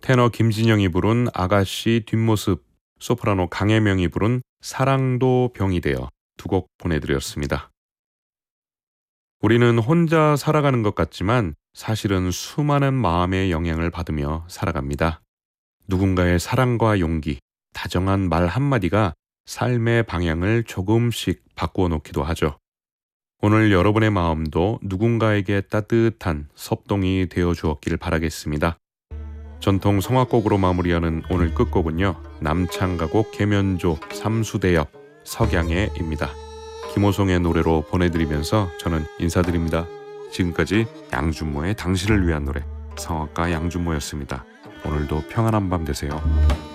테너 김진영이 부른 아가씨 뒷모습, 소프라노 강혜명이 부른 사랑도 병이 되어 두 곡 보내드렸습니다. 우리는 혼자 살아가는 것 같지만 사실은 수많은 마음의 영향을 받으며 살아갑니다. 누군가의 사랑과 용기, 다정한 말 한마디가 삶의 방향을 조금씩 바꾸어 놓기도 하죠. 오늘 여러분의 마음도 누군가에게 따뜻한 섭동이 되어 주었길 바라겠습니다. 전통 성악곡으로 마무리하는 오늘 끝곡은요, 남창가곡 계면조 삼수대엽 석양의입니다. 김호송의 노래로 보내드리면서 저는 인사드립니다. 지금까지 양준모의 당신을 위한 노래, 성악가 양준모였습니다. 오늘도 평안한 밤 되세요.